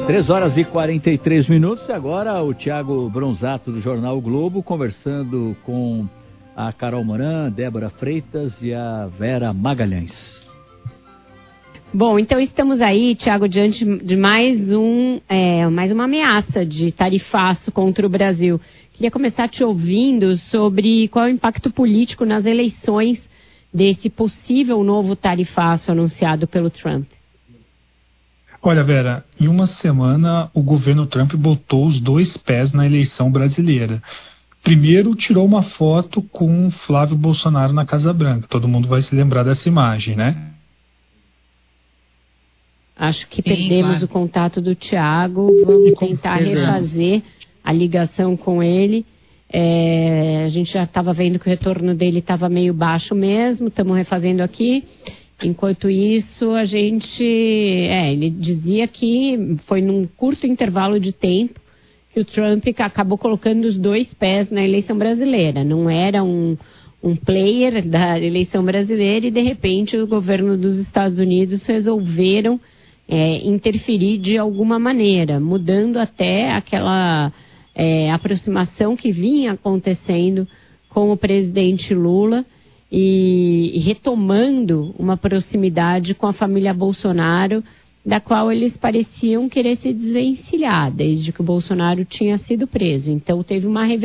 3h43. E agora o Thiago Bronzato do Jornal o Globo conversando com a Carol Moran, Débora Freitas e a Vera Magalhães. Bom, então estamos aí, Thiago, diante de mais uma ameaça de tarifaço contra o Brasil. Queria começar te ouvindo sobre qual é o impacto político nas eleições desse possível novo tarifaço anunciado pelo Trump. Olha, Vera, em uma semana o governo Trump botou os dois pés na eleição brasileira. Primeiro, tirou uma foto com Flávio Bolsonaro na Casa Branca. Todo mundo vai se lembrar dessa imagem, né? Acho que perdemos o contato do Thiago. Vamos tentar refazer a ligação com ele. A gente já estava vendo que o retorno dele estava meio baixo mesmo. Estamos refazendo aqui. Enquanto isso, ele dizia que foi num curto intervalo de tempo que o Trump acabou colocando os dois pés na eleição brasileira. Não era um player da eleição brasileira e, de repente, o governo dos Estados Unidos resolveram interferir de alguma maneira, mudando até aquela aproximação que vinha acontecendo com o presidente Lula e retomando uma proximidade com a família Bolsonaro, da qual eles pareciam querer se desvencilhar desde que o Bolsonaro tinha sido preso. Então teve uma